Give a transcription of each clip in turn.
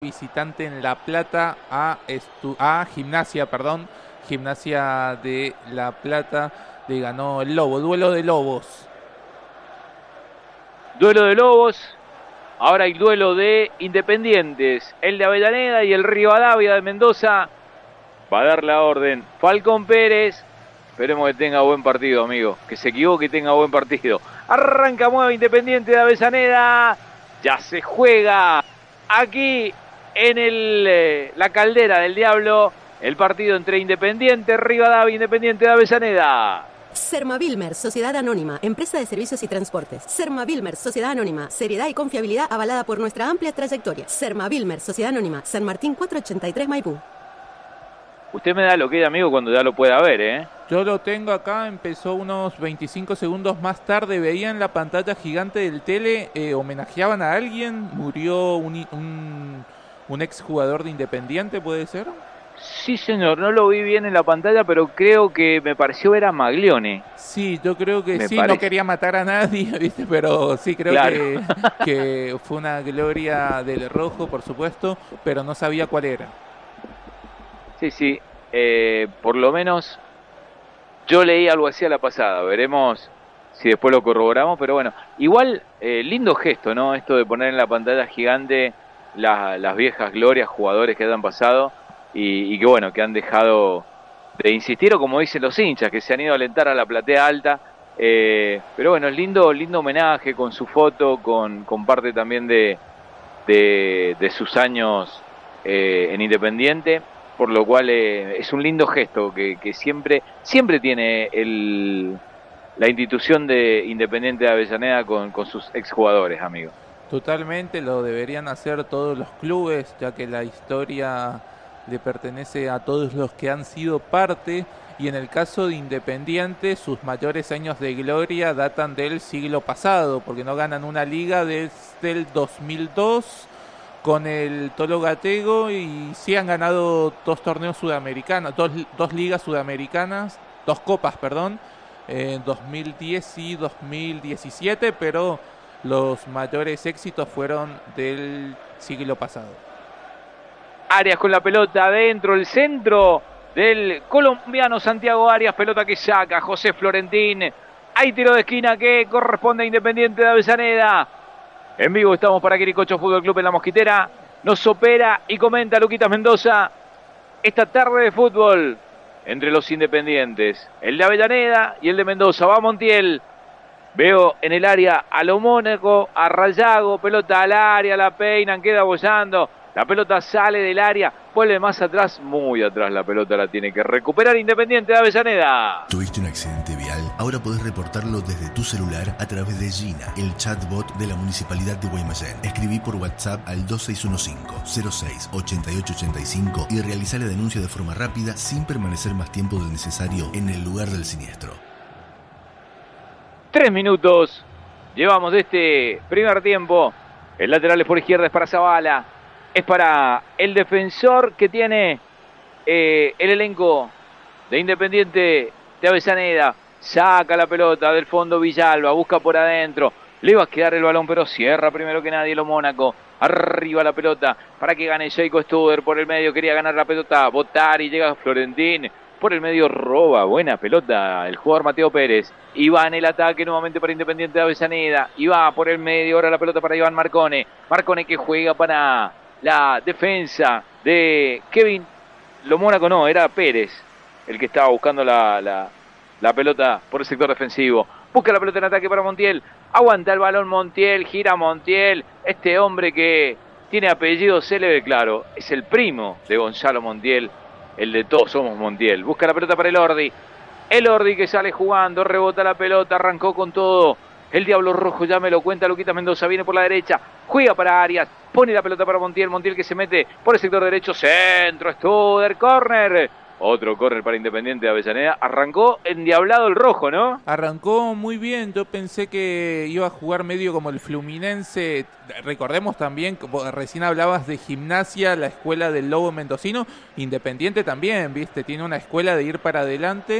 visitante en La Plata a Gimnasia, Gimnasia de La Plata, le ganó el Lobo, duelo de Lobos. Duelo de Lobos, ahora hay duelo de Independientes, el de Avellaneda y el Rivadavia de Mendoza. Va a dar la orden Falcón Pérez, esperemos que tenga buen partido, amigo, que se equivoque y tenga buen partido. Arranca, mueve Independiente de Avellaneda, ya se juega aquí en la Caldera del Diablo, el partido entre Independiente, Rivadavia, Independiente de Avellaneda. Sermavilmer, Sociedad Anónima, Empresa de Servicios y Transportes. Sermavilmer, Sociedad Anónima, seriedad y confiabilidad avalada por nuestra amplia trayectoria. Sermavilmer, Sociedad Anónima, San Martín 483 Maipú. Usted me da lo que es, amigo, cuando ya lo pueda ver, ¿eh? Yo lo tengo acá, empezó unos 25 segundos más tarde, veía en la pantalla gigante del tele, homenajeaban a alguien, murió un exjugador de Independiente, ¿puede ser? Sí, señor, no lo vi bien en la pantalla, pero creo que me pareció ver a Maglione. Sí, yo creo que sí, parece. No quería matar a nadie, ¿viste? Pero sí, creo claro. que fue una gloria del rojo, por supuesto, pero no sabía cuál era. Sí, por lo menos yo leí algo así a la pasada, veremos si después lo corroboramos, pero bueno, igual lindo gesto, ¿no? Esto de poner en la pantalla gigante las viejas glorias, jugadores que han pasado y que bueno, que han dejado de insistir, o como dicen los hinchas, que se han ido a alentar a la platea alta, pero bueno, es lindo homenaje con su foto, con parte también de sus años en Independiente. Por lo cual es un lindo gesto que siempre tiene la institución de Independiente de Avellaneda con sus exjugadores, amigo. Totalmente, lo deberían hacer todos los clubes, ya que la historia le pertenece a todos los que han sido parte, y en el caso de Independiente, sus mayores años de gloria datan del siglo pasado, porque no ganan una liga desde el 2002, con el Tolo Gatego, y sí han ganado dos torneos sudamericanos, dos ligas sudamericanas, dos copas, en 2010 y 2017, pero los mayores éxitos fueron del siglo pasado. Arias con la pelota adentro, el centro del colombiano Santiago Arias, pelota que saca José Florentín. Hay tiro de esquina que corresponde a Independiente de Avellaneda. En vivo estamos para Quiricocho Fútbol Club en La Mosquitera. Nos opera y comenta Luquitas Mendoza esta tarde de fútbol entre los Independientes, el de Avellaneda y el de Mendoza. Va Montiel. Veo en el área a lo Mónaco, a Rayago, pelota al área, la peinan, queda bollando. La pelota sale del área, vuelve más atrás, muy atrás la pelota la tiene que recuperar Independiente de Avellaneda. ¿Tuviste un accidente vial? Ahora podés reportarlo desde tu celular a través de Gina, el chatbot de la Municipalidad de Guaymallén. Escribí por WhatsApp al 2615-06-8885 y realizá la denuncia de forma rápida sin permanecer más tiempo del necesario en el lugar del siniestro. 3 minutos llevamos de este primer tiempo. El lateral es por izquierda, es para Zavala. Es para el defensor que tiene el elenco de Independiente de Avellaneda. Saca la pelota del fondo Villalba, busca por adentro. Le va a quedar el balón, pero cierra primero que nadie lo Mónaco. Arriba la pelota para que gane Jacob Studer. Por el medio quería ganar la pelota. Botari, llega Florentín. Por el medio roba, buena pelota el jugador Mateo Pérez. Y va en el ataque nuevamente para Independiente de Avellaneda. Y va por el medio, ahora la pelota para Iván Marcone. Marcone que juega para la defensa de Kevin. Lo Mónaco no, era Pérez el que estaba buscando la pelota por el sector defensivo. Busca la pelota en ataque para Montiel. Aguanta el balón Montiel, gira Montiel. Este hombre que tiene apellido célebre, claro, es el primo de Gonzalo Montiel, el de Todos Somos Montiel. Busca la pelota para el Ordi. El Ordi que sale jugando, rebota la pelota, arrancó con todo. El Diablo Rojo, ya me lo cuenta Luquitas Mendoza, viene por la derecha, juega para Arias, pone la pelota para Montiel, Montiel que se mete por el sector derecho, centro, Studer, córner. Otro córner para Independiente de Avellaneda. Arrancó endiablado el rojo, ¿no? Arrancó muy bien, yo pensé que iba a jugar medio como el Fluminense. Recordemos también, como recién hablabas de Gimnasia, la escuela del Lobo Mendocino. Independiente también, ¿viste? Tiene una escuela de ir para adelante.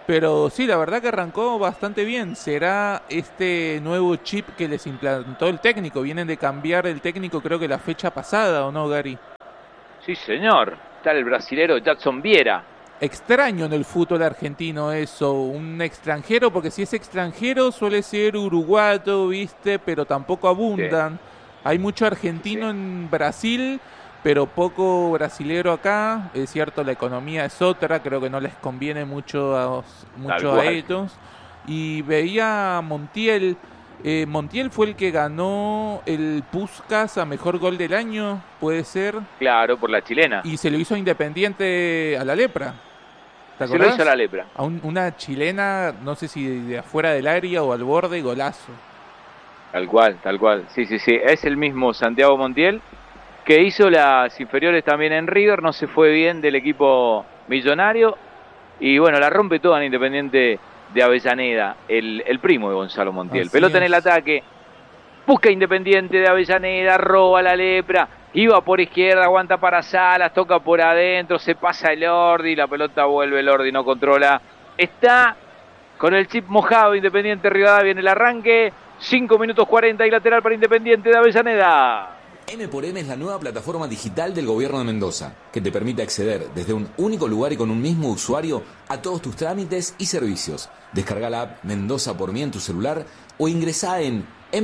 Pero sí, la verdad que arrancó bastante bien. ¿Será este nuevo chip que les implantó el técnico? Vienen de cambiar el técnico creo que la fecha pasada, ¿o no, Gary? Sí, señor. Está el brasilero Jackson Vieira. Extraño en el fútbol argentino eso, un extranjero, porque si es extranjero suele ser uruguayo, ¿viste? Pero tampoco abundan. Sí. Hay mucho argentino en Brasil, pero poco brasilero acá. Es cierto, la economía es otra, creo que no les conviene mucho a ellos. Y veía a Montiel. Montiel fue el que ganó el Puskás a mejor gol del año, puede ser. Claro, por la chilena. Y se lo hizo Independiente a la Lepra. Se lo hizo a la Lepra. A una chilena, no sé si de afuera del área o al borde, golazo. Tal cual. Sí. Es el mismo Santiago Montiel, que hizo las inferiores también en River, no se fue bien del equipo millonario. Y bueno, la rompe toda en Independiente de Avellaneda, el primo de Gonzalo Montiel. Así pelota es. En el ataque, busca Independiente de Avellaneda, roba la Lepra, iba por izquierda, aguanta para Salas, toca por adentro, se pasa el Ordi, la pelota vuelve, el Ordi no controla. Está con el chip mojado Independiente Rivadavia en el arranque, 5 minutos 40 y lateral para Independiente de Avellaneda. M4M es la nueva plataforma digital del gobierno de Mendoza, que te permite acceder desde un único lugar y con un mismo usuario a todos tus trámites y servicios. Descarga la app Mendoza por mí en tu celular o ingresá en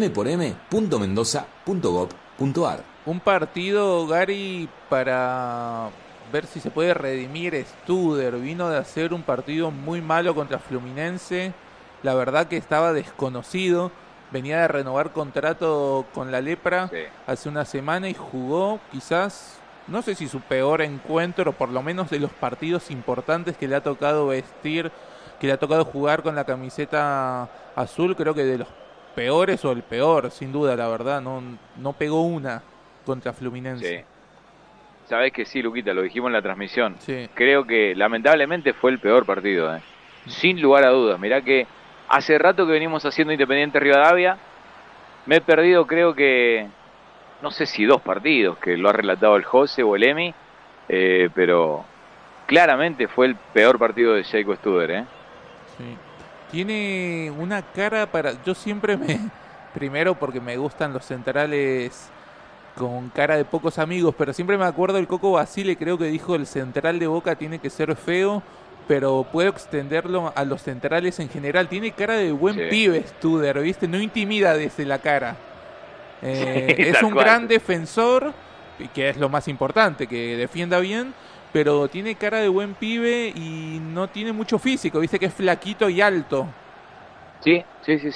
m4m.mendoza.gov.ar. Un partido, Gary, para ver si se puede redimir Studer. Vino de hacer un partido muy malo contra Fluminense. La verdad que estaba desconocido. Venía de renovar contrato con la Lepra hace una semana y jugó quizás, no sé si su peor encuentro, por lo menos de los partidos importantes que le ha tocado vestir, que le ha tocado jugar con la camiseta azul, creo que de los peores o el peor, sin duda, la verdad. No pegó una contra Fluminense. Sí. Sabés que sí, Luquita, lo dijimos en la transmisión. Sí. Creo que lamentablemente fue el peor partido, sin lugar a dudas. Mirá que hace rato que venimos haciendo Independiente Rivadavia. Me he perdido, creo que, no sé si 2 partidos, que lo ha relatado el José o el Emi, pero claramente fue el peor partido de Jacob Studer, Sí. Tiene una cara para... Yo siempre primero porque me gustan los centrales con cara de pocos amigos, pero siempre me acuerdo del Coco Basile, creo que dijo: el central de Boca tiene que ser feo, pero puedo extenderlo a los centrales en general. Tiene cara de buen pibe Studer, ¿viste? No intimida desde la cara. Es un gran defensor, que es lo más importante, que defienda bien, pero tiene cara de buen pibe y no tiene mucho físico, ¿viste? Que es flaquito y alto. Sí.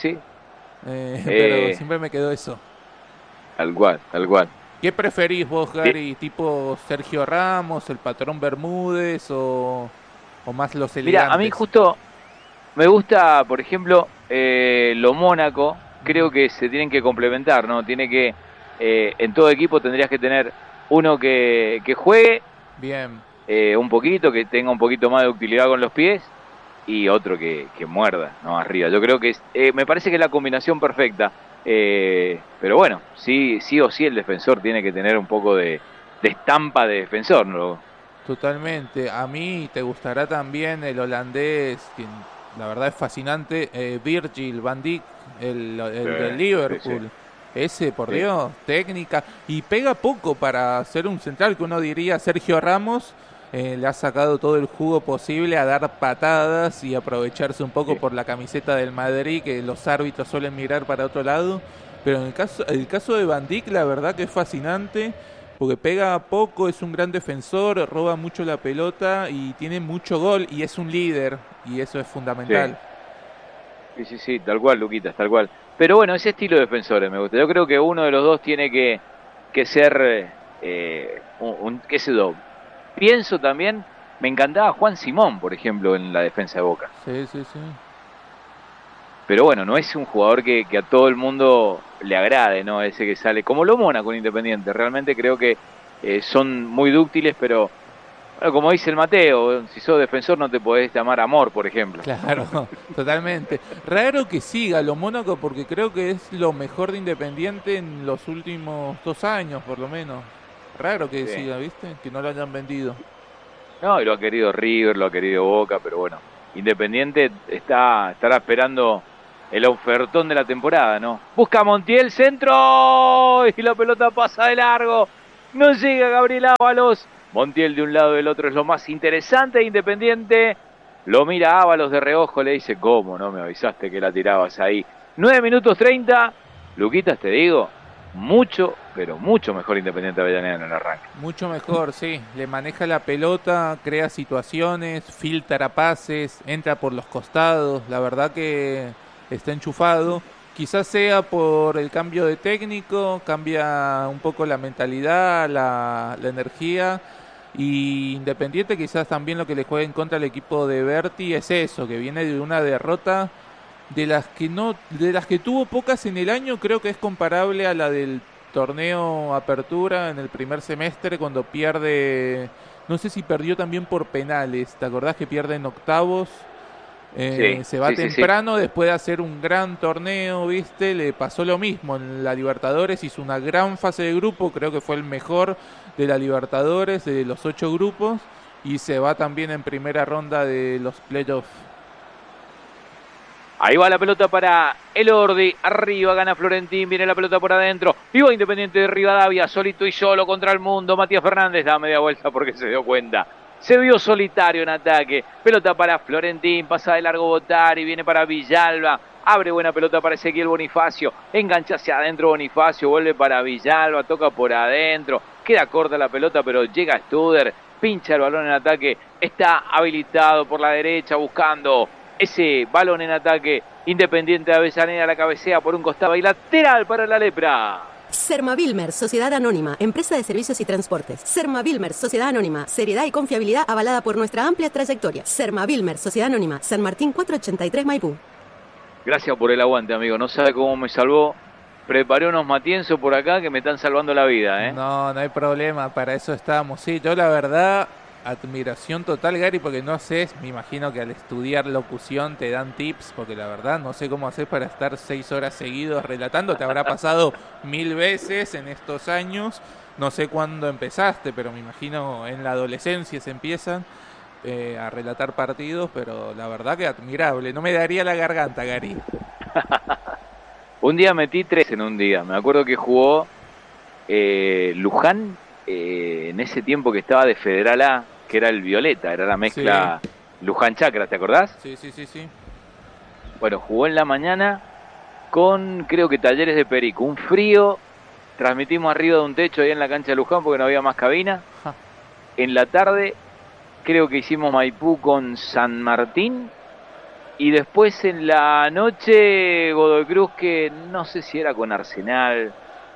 Pero siempre me quedó eso. Tal cual. ¿Qué preferís vos, Gary? ¿Tipo Sergio Ramos, el Patrón Bermúdez o más los elegantes? Mira, a mí justo me gusta, por ejemplo, lo Mónaco. Creo que se tienen que complementar, ¿no? Tiene que, en todo equipo tendrías que tener uno que juegue bien, un poquito, que tenga un poquito más de utilidad con los pies, y otro que muerda, ¿no? Arriba. Yo creo que me parece que es la combinación perfecta. Pero bueno, sí o sí el defensor tiene que tener un poco de estampa de defensor, ¿no? Totalmente. A mí te gustará también el holandés, que la verdad es fascinante, Virgil van Dijk, el de Liverpool. Sí. Ese, por Dios, técnica. Y pega poco para ser un central, que uno diría Sergio Ramos. Le ha sacado todo el jugo posible a dar patadas y aprovecharse un poco por la camiseta del Madrid, que los árbitros suelen mirar para otro lado. Pero en el caso de Van Dijk, la verdad que es fascinante, porque pega poco, es un gran defensor, roba mucho la pelota y tiene mucho gol y es un líder, y eso es fundamental. Sí, tal cual, Luquitas, tal cual. Pero bueno, ese estilo de defensores me gusta. Yo creo que uno de los dos tiene que ser qué sé yo. Pienso también, me encantaba Juan Simón, por ejemplo, en la defensa de Boca. Sí. Pero bueno, no es un jugador que a todo el mundo le agrade, ¿no? Ese que sale, como lo Mona con Independiente. Realmente creo que son muy dúctiles, pero bueno, como dice el Mateo, si sos defensor no te podés llamar Amor, por ejemplo. Claro, totalmente. Raro que siga lo Mónaco, porque creo que es lo mejor de Independiente en los últimos 2 años, por lo menos. Raro que siga, ¿viste? Que no lo hayan vendido. No, y lo ha querido River, lo ha querido Boca, pero bueno, Independiente estará esperando el ofertón de la temporada, ¿no? Busca Montiel, centro, y la pelota pasa de largo. No llega Gabriel Ábalos. Montiel de un lado y del otro es lo más interesante. Independiente lo mira Ábalos de reojo, le dice, ¿cómo no me avisaste que la tirabas ahí? 9 minutos 30. Luquitas, te digo, mucho, pero mucho mejor Independiente Avellaneda en el arranque. Mucho mejor, sí. Le maneja la pelota, crea situaciones, filtra pases, entra por los costados. La verdad que está enchufado. Quizás sea por el cambio de técnico, cambia un poco la mentalidad, la energía. Y Independiente quizás también lo que le juega en contra al equipo de Berti es eso, que viene de una derrota de las que tuvo pocas en el año. Creo que es comparable a la del torneo Apertura en el primer semestre, cuando pierde, no sé si perdió también por penales. ¿Te acordás que pierde en octavos? Se va temprano. Después de hacer un gran torneo, ¿viste? Le pasó lo mismo en la Libertadores, hizo una gran fase de grupo, creo que fue el mejor de la Libertadores, de los 8 grupos, y se va también en primera ronda de los playoffs. Ahí va la pelota para Elordi, arriba gana Florentín, viene la pelota por adentro, y va Independiente de Rivadavia, solito y solo contra el mundo. Matías Fernández da media vuelta porque se dio cuenta. Se vio solitario en ataque. Pelota para Florentín, pasa de largo Botari, viene para Villalba. Abre buena pelota para Ezequiel Bonifacio. Engancha hacia adentro Bonifacio, vuelve para Villalba, toca por adentro. Queda corta la pelota, pero llega Studer, pincha el balón en ataque. Está habilitado por la derecha buscando ese balón en ataque. Independiente de Avellaneda la cabecea por un costado y lateral para la Lepra. Sermavilmer, Sociedad Anónima, Empresa de Servicios y Transportes. Sermavilmer, Sociedad Anónima, seriedad y confiabilidad avalada por nuestra amplia trayectoria. Sermavilmer, Sociedad Anónima, San Martín 483 Maipú. Gracias por el aguante, amigo. No sabe cómo me salvó. Preparé unos matienzos por acá que me están salvando la vida, ¿eh? No hay problema, para eso estamos. Sí, yo la verdad, admiración total, Gary, porque no haces, me imagino que al estudiar locución te dan tips, porque la verdad no sé cómo haces para estar 6 horas seguidos relatando. Te habrá pasado 1000 veces en estos años. No sé cuándo empezaste, pero me imagino en la adolescencia se empiezan a relatar partidos, pero la verdad que admirable. No me daría la garganta, Gary. Un día metí 3 en un día. Me acuerdo que jugó Luján en ese tiempo que estaba de Federal A, que era el Violeta, era la mezcla Luján Chacras, ¿te acordás? Sí. Bueno, jugó en la mañana con, creo que Talleres de Perico. Un frío, transmitimos arriba de un techo ahí en la cancha de Luján porque no había más cabina. En la tarde, creo que hicimos Maipú con San Martín. Y después en la noche, Godoy Cruz, que no sé si era con Arsenal.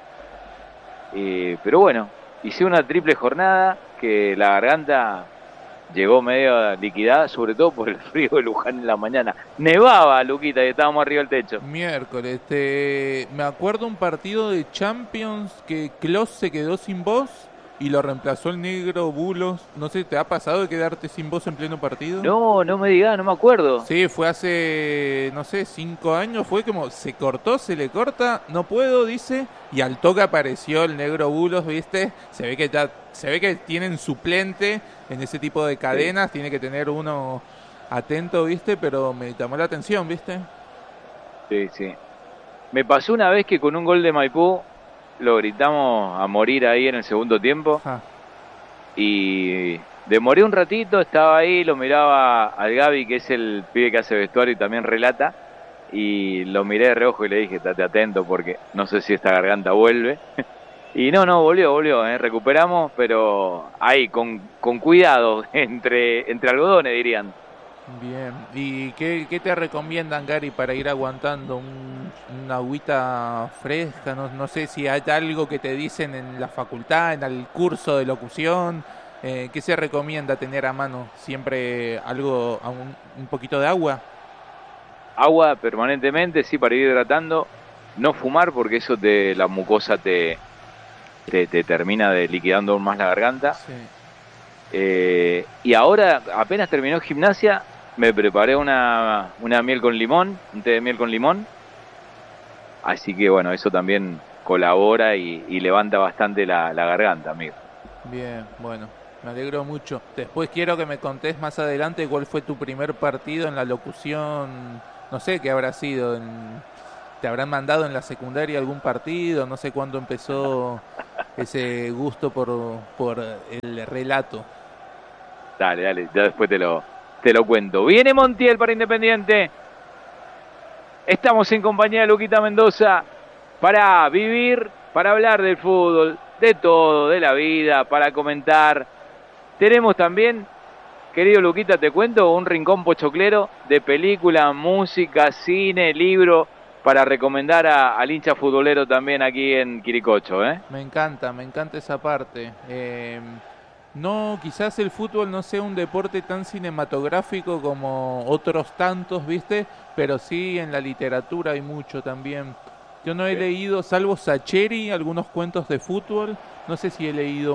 Pero bueno, hice una triple jornada que la garganta llegó medio liquidada, sobre todo por el frío de Luján en la mañana. Nevaba, Luquita, y estábamos arriba del techo. Miércoles, me acuerdo un partido de Champions que Klose se quedó sin voz y lo reemplazó el negro Bulos. No sé, ¿te ha pasado de quedarte sin voz en pleno partido? No me digas, no me acuerdo. Sí, fue hace, no sé, 5 años. Fue como, se le corta, no puedo, dice. Y al toque apareció el negro Bulos, ¿viste? Se ve que tienen suplente en ese tipo de cadenas. Sí. Tiene que tener uno atento, ¿viste? Pero me llamó la atención, ¿viste? Sí. Me pasó una vez que con un gol de Maipú lo gritamos a morir ahí en el segundo tiempo. Y demoré un ratito, estaba ahí, lo miraba al Gaby, que es el pibe que hace vestuario y también relata, y lo miré de reojo y le dije, estate atento porque no sé si esta garganta vuelve. Y no, volvió, recuperamos, pero ahí, con cuidado, entre algodones dirían. Bien, ¿y qué te recomiendan, Gary, para ir aguantando una agüita fresca? No sé si hay algo que te dicen en la facultad, en el curso de locución. ¿Qué se recomienda tener a mano? ¿Siempre algo, un poquito de agua? Agua permanentemente, sí, para ir hidratando. No fumar porque eso la mucosa te termina de liquidando aún más la garganta. Sí. Y ahora, apenas terminó gimnasia, me preparé una miel con limón, un té de miel con limón. Así que bueno, eso también colabora y levanta bastante la garganta, amigo. Bien, bueno. Me alegro mucho. Después quiero que me contés más adelante cuál fue tu primer partido en la locución. No sé qué habrá sido. ¿Te habrán mandado en la secundaria algún partido? No sé cuándo empezó ese gusto por el relato. Dale, ya después te lo cuento. Viene Montiel para Independiente. Estamos en compañía de Luquita Mendoza para vivir, para hablar del fútbol, de todo, de la vida, para comentar. Tenemos también, querido Luquita, te cuento, un rincón pochoclero de película, música, cine, libro, para recomendar al hincha futbolero también aquí en Quiricocho, ¿eh? Me encanta esa parte. No, quizás el fútbol no sea un deporte tan cinematográfico como otros tantos, ¿viste? Pero sí en la literatura hay mucho también. Yo no he leído, salvo Sacheri, algunos cuentos de fútbol. No sé si he leído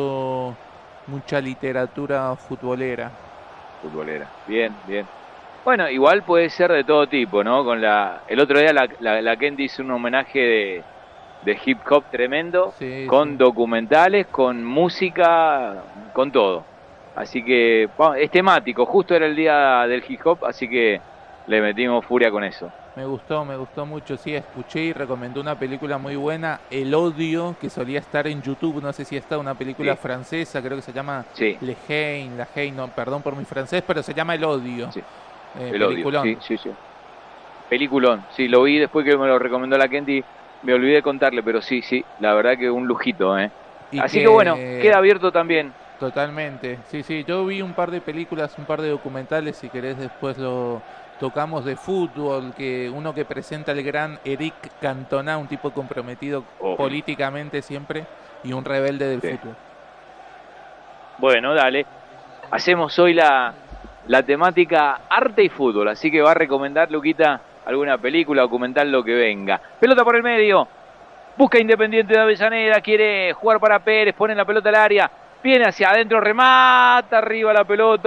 mucha literatura futbolera. Bien. Bueno, igual puede ser de todo tipo, ¿no? El otro día la Kendi hizo un homenaje de hip hop tremendo, con documentales, con música, con todo. Así que es temático, justo era el día del hip hop, así que le metimos furia con eso. Me gustó mucho, sí, escuché y recomendó una película muy buena, El Odio, que solía estar en YouTube, no sé si está, una película francesa, creo que se llama Le Haine, no, perdón por mi francés, pero se llama El Odio. Sí. El Odio, sí. Peliculón, sí, lo vi después que me lo recomendó la Kendi, me olvidé de contarle, pero sí, la verdad que un lujito, ¿eh? Así que bueno, queda abierto también. Totalmente, sí, yo vi un par de películas, un par de documentales, si querés después lo tocamos, de fútbol, uno que presenta el gran Eric Cantona, un tipo comprometido políticamente siempre y un rebelde del fútbol. Bueno, dale, hacemos hoy la temática arte y fútbol, así que va a recomendar, Luquita, alguna película, documental, lo que venga. Pelota por el medio, busca Independiente de Avellaneda, quiere jugar para Pérez, pone la pelota al área, viene hacia adentro, remata, arriba la pelota,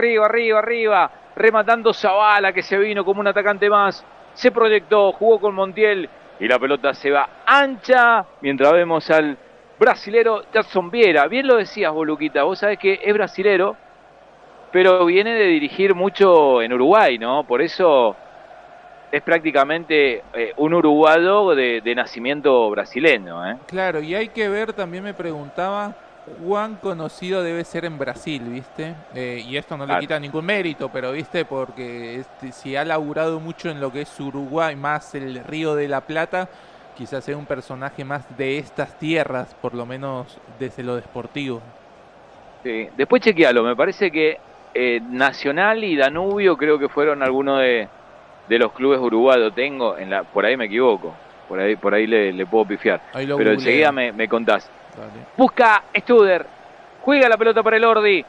arriba, rematando Zavala, que se vino como un atacante más, se proyectó, jugó con Montiel, y la pelota se va ancha, mientras vemos al brasilero Jackson Vieira. Bien lo decías vos, Luquita, vos sabés que es brasilero, pero viene de dirigir mucho en Uruguay, ¿no? Por eso es prácticamente un uruguayo de nacimiento brasileño, ¿eh? Claro, y hay que ver, también me preguntaba, cuán conocido debe ser en Brasil, ¿viste? Y esto no le quita ningún mérito, pero, ¿viste? Porque si ha laburado mucho en lo que es Uruguay, más el Río de la Plata, quizás sea un personaje más de estas tierras, por lo menos desde lo deportivo. Sí. Después chequealo, me parece que Nacional y Danubio creo que fueron algunos de los clubes uruguayos. Por ahí me equivoco, por ahí le puedo pifiar, pero enseguida me contás. Dale. Busca Studer, juega la pelota para el Ordi,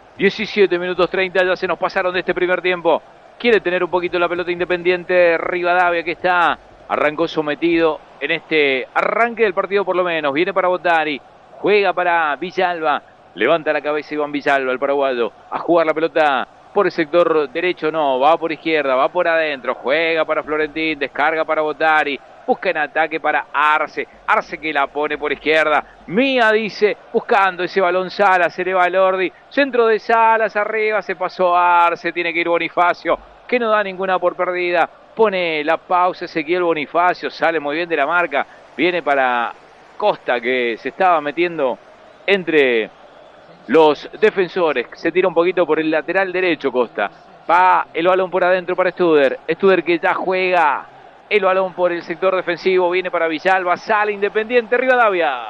17 minutos 30, ya se nos pasaron de este primer tiempo. Quiere tener un poquito la pelota Independiente, Rivadavia, que arrancó sometido en este arranque del partido, por lo menos. Viene para Bottari, juega para Villalba, levanta la cabeza Iván Villalba, el paraguayo, a jugar la pelota por el sector derecho, no, va por izquierda, va por adentro, juega para Florentín, descarga para Bottari, busca en ataque para Arce que la pone por izquierda, Mía dice, buscando ese balón Salas, se eleva el Ordi, centro de Salas, arriba, se pasó Arce, tiene que ir Bonifacio, que no da ninguna por perdida, pone la pausa Ezequiel Bonifacio, sale muy bien de la marca, viene para Costa, que se estaba metiendo entre los defensores, se tira un poquito por el lateral derecho Costa, va el balón por adentro para Studer que ya juega el balón por el sector defensivo, viene para Villalba, sale Independiente, Rivadavia.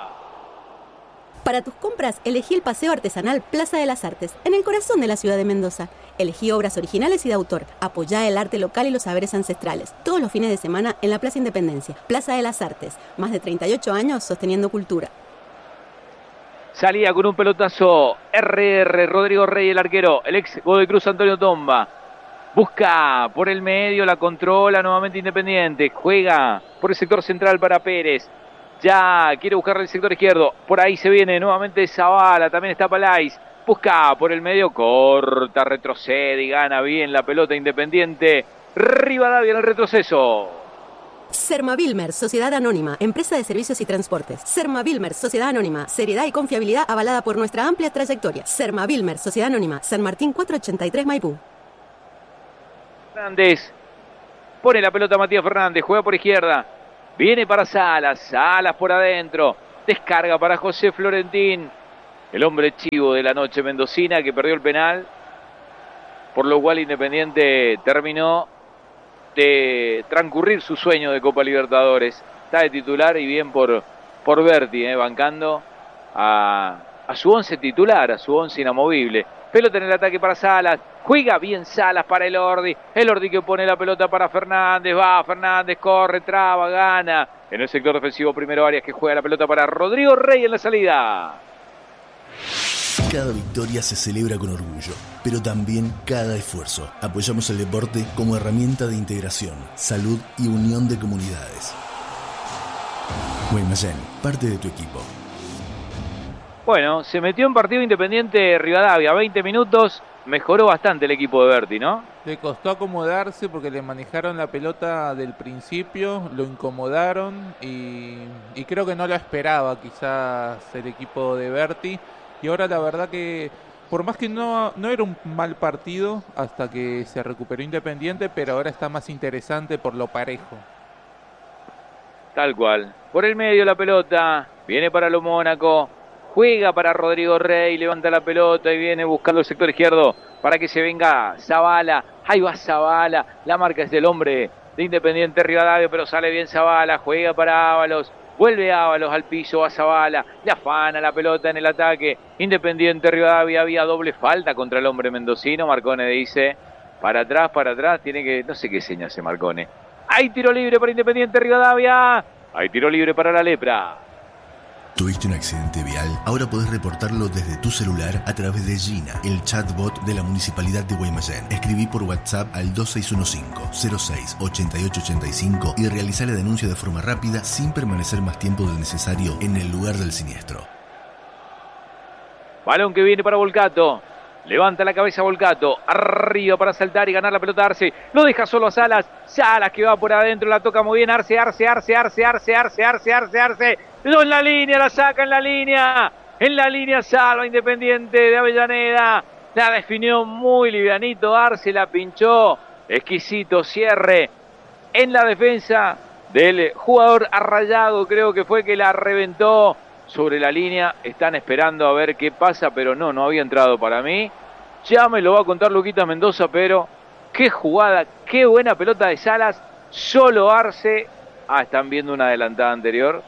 Para tus compras, elegí el Paseo Artesanal Plaza de las Artes, en el corazón de la ciudad de Mendoza. Elegí obras originales y de autor. Apoyá el arte local y los saberes ancestrales. Todos los fines de semana en la Plaza Independencia. Plaza de las Artes, más de 38 años sosteniendo cultura. Salía con un pelotazo Rodrigo Rey, el arquero, el ex Godoy Cruz Antonio Tomba. Busca por el medio, la controla nuevamente Independiente. Juega por el sector central para Pérez. Ya quiere buscar el sector izquierdo. Por ahí se viene nuevamente Zavala. También está Palais. Busca por el medio, corta, retrocede y gana bien la pelota Independiente. Rivadavia en el retroceso. Sermavilmer, Sociedad Anónima, Empresa de Servicios y Transportes. Sermavilmer, Sociedad Anónima, seriedad y confiabilidad avalada por nuestra amplia trayectoria. Sermavilmer, Sociedad Anónima, San Martín 483 Maipú. Fernández, pone la pelota Matías Fernández, juega por izquierda, viene para Salas, Salas por adentro, descarga para José Florentín, el hombre chivo de la noche mendocina que perdió el penal, por lo cual Independiente terminó de transcurrir su sueño de Copa Libertadores. Está de titular y bien por Berti, bancando a su once titular, a su once inamovible. Pelota en el ataque para Salas, juega bien Salas para el Ordi que pone la pelota para Fernández, va Fernández, corre, traba, gana. En el sector defensivo primero Arias que juega la pelota para Rodrigo Rey en la salida. Cada victoria se celebra con orgullo, pero también cada esfuerzo. Apoyamos el deporte como herramienta de integración, salud y unión de comunidades. Guaymallén, parte de tu equipo. Bueno, se metió en partido Independiente Rivadavia, 20 minutos, mejoró bastante el equipo de Berti, ¿no? Le costó acomodarse porque le manejaron la pelota del principio, lo incomodaron y creo que no lo esperaba quizás el equipo de Berti. Y ahora la verdad que, por más que no era un mal partido hasta que se recuperó Independiente, pero ahora está más interesante por lo parejo. Tal cual. Por el medio la pelota, viene para lo Mónaco, juega para Rodrigo Rey, levanta la pelota y viene buscando el sector izquierdo para que se venga Zavala. Ahí va Zavala, la marca es del hombre de Independiente Rivadavia, pero sale bien Zavala, juega para Ábalos. Vuelve Ábalos al piso, a Zavala, le afana la pelota en el ataque. Independiente Rivadavia, había doble falta contra el hombre mendocino. Marcone dice, para atrás, tiene que, no sé qué seña hace Marcone. Hay tiro libre para Independiente Rivadavia, hay tiro libre para la Lepra. ¿Tuviste un accidente vial? Ahora podés reportarlo desde tu celular a través de Gina, el chatbot de la Municipalidad de Guaymallén. Escribí por WhatsApp al 2615-06-8885 y realizá la denuncia de forma rápida sin permanecer más tiempo del necesario en el lugar del siniestro. Balón que viene para Volcato. Levanta la cabeza Volcato, arriba para saltar y ganar la pelota Arce. Lo deja solo a Salas. Salas que va por adentro, la toca muy bien. Arce. No en la línea, la saca en la línea. En la línea salva Independiente de Avellaneda. La definió muy livianito Arce, la pinchó. Exquisito cierre en la defensa del jugador Arrayado. Creo que fue que la reventó sobre la línea. Están esperando a ver qué pasa, pero no había entrado para mí. Ya me lo va a contar Luquitas Mendoza, pero qué jugada, qué buena pelota de Salas. Solo Arce. Están viendo una adelantada anterior.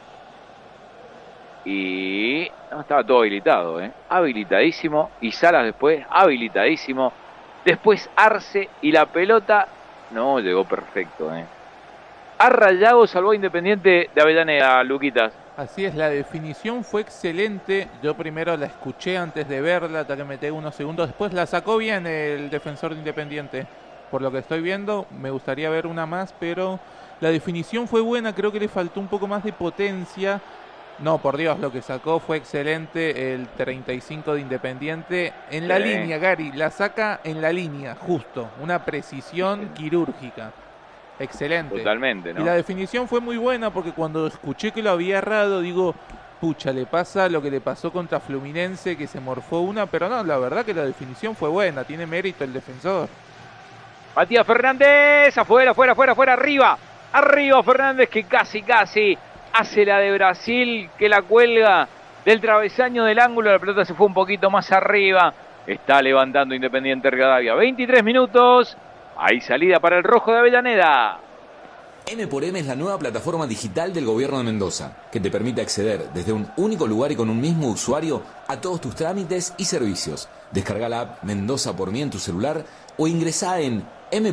Y estaba todo habilitado, habilitadísimo. Y Salas después, habilitadísimo. Después Arce y la pelota no llegó perfecto. Arrayado salvó a Independiente de Avellaneda, Luquitas. Así es, la definición fue excelente. Yo primero la escuché antes de verla, hasta que me quedé unos segundos. Después la sacó bien el defensor de Independiente. Por lo que estoy viendo, me gustaría ver una más, pero la definición fue buena. Creo que le faltó un poco más de potencia. No, por Dios, lo que sacó fue excelente el 35 de Independiente. En la línea, Gary, la saca en la línea, justo. Una precisión quirúrgica. Excelente. Totalmente, ¿no? Y la definición fue muy buena porque cuando escuché que lo había errado, digo, pucha, le pasa lo que le pasó contra Fluminense, que se morfó una, pero no, la verdad que la definición fue buena, tiene mérito el defensor. Matías Fernández, afuera, arriba Fernández que casi hace la de Brasil, que la cuelga del travesaño del ángulo, la pelota se fue un poquito más arriba, está levantando Independiente Rivadavia, 23 minutos. Hay salida para el rojo de Avellaneda. M×M es la nueva plataforma digital del gobierno de Mendoza, que te permite acceder desde un único lugar y con un mismo usuario a todos tus trámites y servicios. Descarga la app Mendoza por mí en tu celular o ingresá en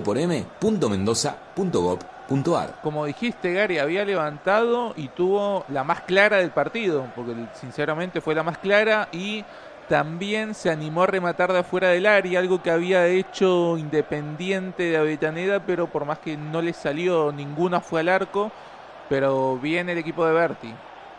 m4m.mendoza.gov.ar. Como dijiste, Gary, había levantado y tuvo la más clara del partido, porque sinceramente fue la más clara, y también se animó a rematar de afuera del área, algo que había hecho Independiente de Avellaneda, pero por más que no le salió, ninguna fue al arco, pero bien el equipo de Berti.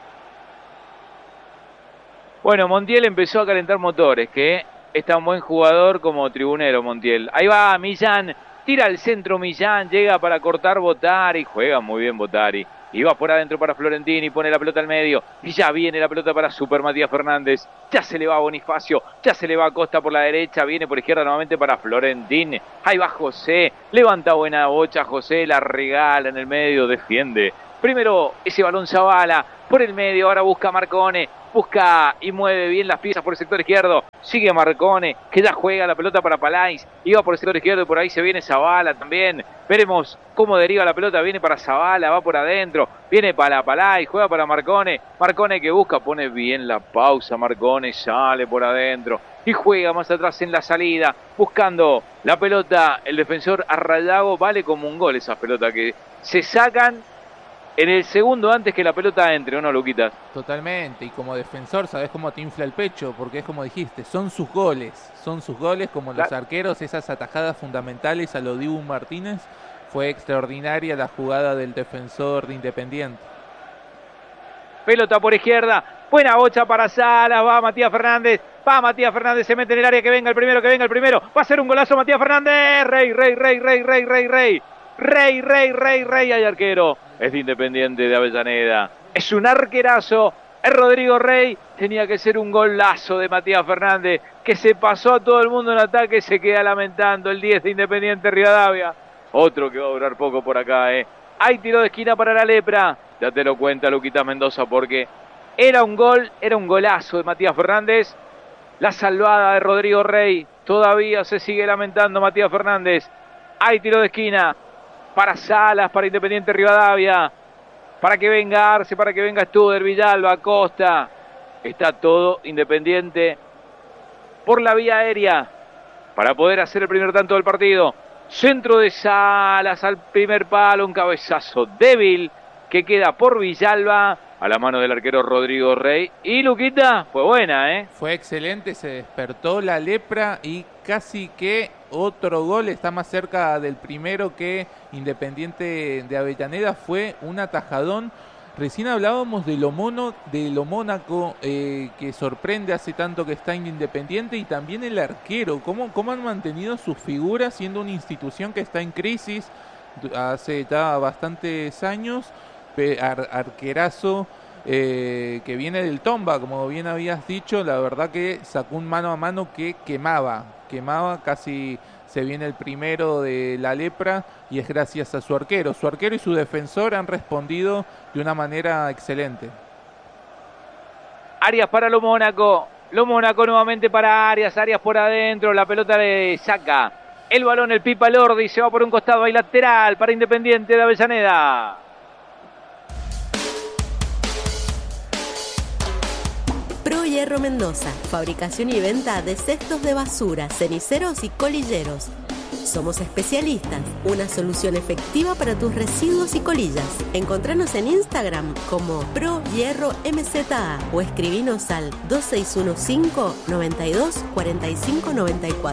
Bueno, Montiel empezó a calentar motores, que es tan buen jugador como tribunero Montiel. Ahí va Millán, tira al centro Millán, llega para cortar Botari, juega muy bien Botari. Y va por adentro para Florentini, pone la pelota al medio. Y ya viene la pelota para Super Matías Fernández. Ya se le va a Bonifacio, ya se le va a Costa por la derecha. Viene por izquierda nuevamente para Florentini. Ahí va José, levanta buena bocha José, la regala en el medio, defiende. Primero ese balón Zavala por el medio, ahora busca Marcone. Busca y mueve bien las piezas por el sector izquierdo. Sigue Marcone, que ya juega la pelota para Palais. Iba por el sector izquierdo y por ahí se viene Zavala también. Veremos cómo deriva la pelota. Viene para Zavala, va por adentro. Viene para Palais, juega para Marcone. Marcone que busca, pone bien la pausa. Marcone sale por adentro y juega más atrás en la salida. Buscando la pelota, el defensor Arrayago. Vale como un gol esa pelota que se sacan en el segundo antes que la pelota entre, ¿o no, Luquitas? Totalmente, y como defensor sabes cómo te infla el pecho, porque es como dijiste, son sus goles como los arqueros, esas atajadas fundamentales a lo Dibu Martínez. Fue extraordinaria la jugada del defensor de Independiente. Pelota por izquierda, buena bocha para Salas, va Matías Fernández, se mete en el área, que venga el primero, va a ser un golazo Matías Fernández, Rey, hay arquero, es de Independiente de Avellaneda, es un arquerazo, es Rodrigo Rey, tenía que ser un golazo de Matías Fernández, que se pasó a todo el mundo en ataque, se queda lamentando el 10 de Independiente Rivadavia, otro que va a durar poco por acá, hay tiro de esquina para la Lepra, ya te lo cuenta Luquitas Mendoza, porque era un golazo de Matías Fernández, la salvada de Rodrigo Rey, todavía se sigue lamentando Matías Fernández, hay tiro de esquina para Salas, para Independiente Rivadavia, para que venga Arce, para que venga Studer, Villalba, Costa. Está todo Independiente por la vía aérea para poder hacer el primer tanto del partido. Centro de Salas al primer palo, un cabezazo débil que queda por Villalba a la mano del arquero Rodrigo Rey. Y Luquita, fue buena, Fue excelente, se despertó la Lepra y casi que otro gol, está más cerca del primero que Independiente de Avellaneda, fue un atajadón. Recién hablábamos de lo Mónaco, que sorprende hace tanto que está en Independiente, y también el arquero, cómo han mantenido sus figuras siendo una institución que está en crisis hace ya bastantes años. Arquerazo que viene del Tomba, como bien habías dicho, la verdad que sacó un mano a mano que quemaba, casi se viene el primero de la Lepra y es gracias a su arquero y su defensor han respondido de una manera excelente. Arias para lo Mónaco nuevamente para Arias por adentro, la pelota le saca el balón el Pipa Lordi, se va por un costado, hay lateral para Independiente de Avellaneda. Pro Hierro Mendoza, fabricación y venta de cestos de basura, ceniceros y colilleros. Somos especialistas, una solución efectiva para tus residuos y colillas. Encontranos en Instagram como Pro Hierro MZA o escribinos al 2615 92 45 94.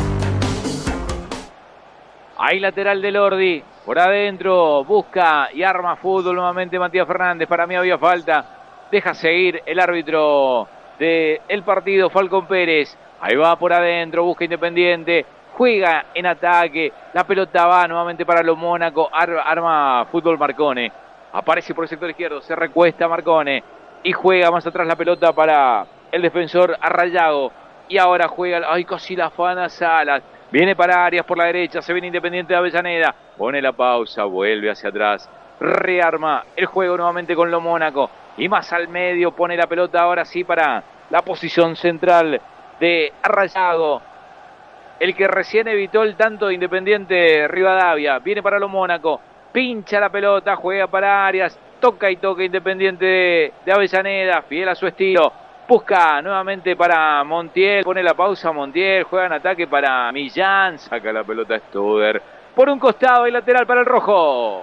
Hay lateral de Lordi, por adentro, busca y arma fútbol nuevamente Matías Fernández, para mí había falta. Deja seguir el árbitro del partido, Falcón Pérez. Ahí va por adentro, busca Independiente. Juega en ataque. La pelota va nuevamente para los Mónaco. Arma fútbol Marcone. Aparece por el sector izquierdo. Se recuesta Marcone. Y juega más atrás la pelota para el defensor Arrayago. Y ahora juega. Ay, casi la afana Salas. Viene para Arias por la derecha. Se viene Independiente de Avellaneda. Pone la pausa. Vuelve hacia atrás. Rearma el juego nuevamente con los Mónaco. Y más al medio pone la pelota ahora sí para la posición central de Arrayago. El que recién evitó el tanto de Independiente Rivadavia. Viene para los Mónaco. Pincha la pelota, juega para Arias. Toca Independiente de Avellaneda. Fiel a su estilo. Busca nuevamente para Montiel. Pone la pausa Montiel. Juega en ataque para Millán. Saca la pelota Studer. Por un costado y lateral para el rojo.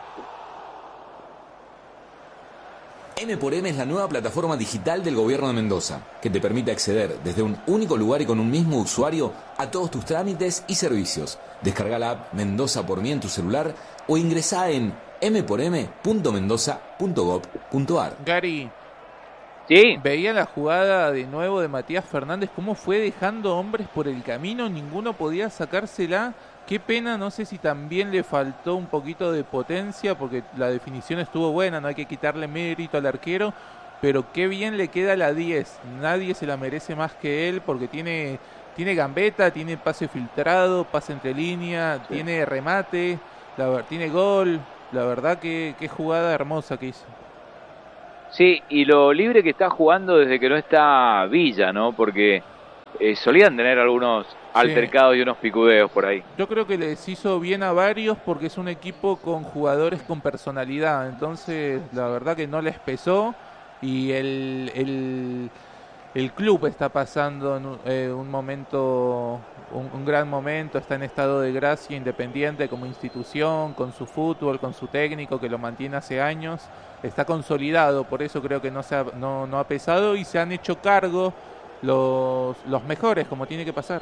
M4M es la nueva plataforma digital del Gobierno de Mendoza, que te permite acceder desde un único lugar y con un mismo usuario a todos tus trámites y servicios. Descarga la app Mendoza por mí en tu celular o ingresá en m4m.mendoza.gov.ar. Gary, Sí. Veía la jugada de nuevo de Matías Fernández, cómo fue dejando hombres por el camino, ninguno podía sacársela. Qué pena, no sé si también le faltó un poquito de potencia, porque la definición estuvo buena, no hay que quitarle mérito al arquero, pero qué bien le queda la 10. Nadie se la merece más que él, porque tiene gambeta, tiene pase filtrado, pase entre línea, sí, tiene remate, tiene gol. La verdad que qué jugada hermosa que hizo. Sí, y lo libre que está jugando desde que no está Villa, ¿no? Porque solían tener algunos altercados y unos picudeos por ahí. Yo creo que les hizo bien a varios porque es un equipo con jugadores con personalidad. Entonces, la verdad que no les pesó y el club está pasando un momento, un gran momento, está en estado de gracia Independiente como institución, con su fútbol, con su técnico que lo mantiene hace años. Está consolidado, por eso creo que no ha pesado y se han hecho cargo los mejores, como tiene que pasar.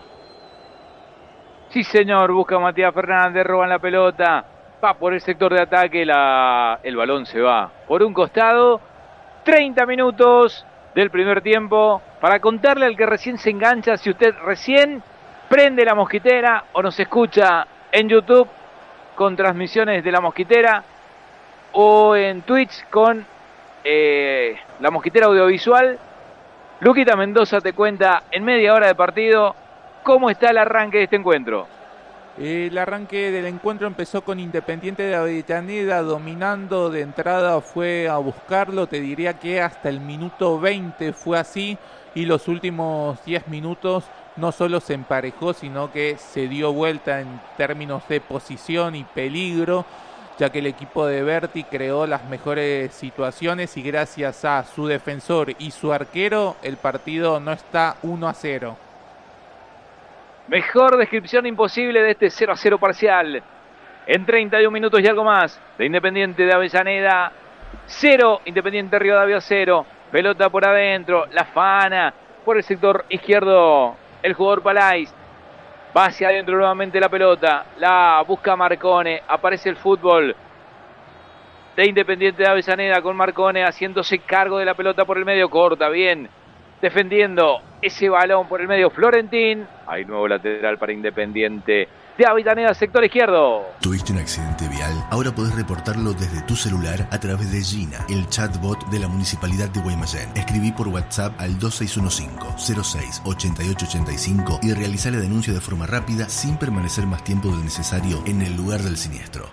Sí, señor, busca a Matías Fernández, roban la pelota, va por el sector de ataque, el balón se va por un costado. 30 minutos del primer tiempo para contarle al que recién se engancha, si usted recién prende la mosquitera o nos escucha en YouTube con transmisiones de la mosquitera o en Twitch con la mosquitera audiovisual. Luquita Mendoza te cuenta en media hora de partido cómo está el arranque de este encuentro. El arranque del encuentro empezó con Independiente de Avellaneda dominando de entrada, fue a buscarlo, te diría que hasta el minuto 20 fue así y los últimos 10 minutos no solo se emparejó, sino que se dio vuelta en términos de posición y peligro, ya que el equipo de Berti creó las mejores situaciones y gracias a su defensor y su arquero el partido no está 1-0. Mejor descripción imposible de este 0-0 parcial. En 31 minutos y algo más de Independiente de Avellaneda 0, Independiente Rivadavia 0. Pelota por adentro, la fana por el sector izquierdo. El jugador Palais va hacia adentro nuevamente la pelota. La busca Marcone. Aparece el fútbol de Independiente de Avellaneda con Marcone haciéndose cargo de la pelota por el medio. Corta bien, defendiendo ese balón por el medio Florentín. Hay nuevo lateral para Independiente de Avellaneda, sector izquierdo. ¿Tuviste un accidente vial? Ahora podés reportarlo desde tu celular a través de Gina, el chatbot de la Municipalidad de Guaymallén. Escribí por WhatsApp al 2615-06-8885 y realizá la denuncia de forma rápida sin permanecer más tiempo del necesario en el lugar del siniestro.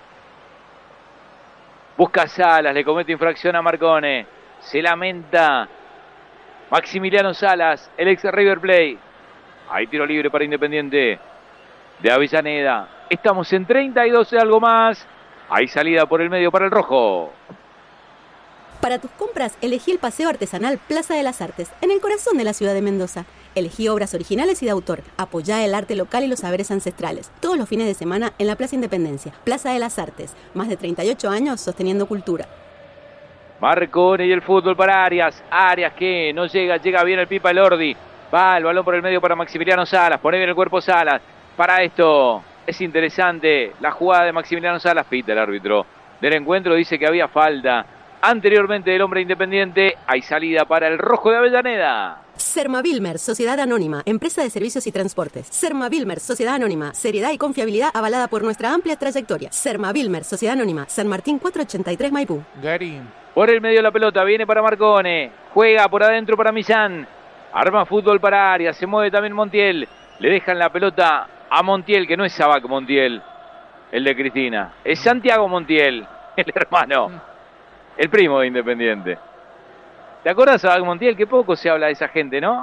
Busca Salas, le comete infracción a Marcone. Se lamenta Maximiliano Salas, el ex River Plate. Hay tiro libre para Independiente de Avellaneda. Estamos en 32 y algo más. Hay salida por el medio para el rojo. Para tus compras, elegí el Paseo Artesanal Plaza de las Artes, en el corazón de la ciudad de Mendoza. Elegí obras originales y de autor. Apoyá el arte local y los saberes ancestrales. Todos los fines de semana en la Plaza Independencia. Plaza de las Artes. Más de 38 años sosteniendo cultura. Marcone y el fútbol para Arias. Arias que no llega bien el Pipa Elordi. Va el balón por el medio para Maximiliano Salas. Pone bien el cuerpo Salas. Para esto es interesante la jugada de Maximiliano Salas. Pita el árbitro del encuentro, dice que había falta anteriormente del hombre Independiente. Hay salida para el rojo de Avellaneda. Sermavilmer, Sociedad Anónima, empresa de servicios y transportes. Sermavilmer, Sociedad Anónima, seriedad y confiabilidad avalada por nuestra amplia trayectoria. Sermavilmer, Sociedad Anónima, San Martín 483 Maipú. Gary. Por el medio la pelota, viene para Marcone. Juega por adentro para Millán. Arma fútbol para Arias, se mueve también Montiel. Le dejan la pelota a Montiel, que no es Sabac Montiel, el de Cristina. Es Santiago Montiel, el hermano, el primo de Independiente. ¿Te acuerdas, Sabac Montiel? Que poco se habla de esa gente, ¿no?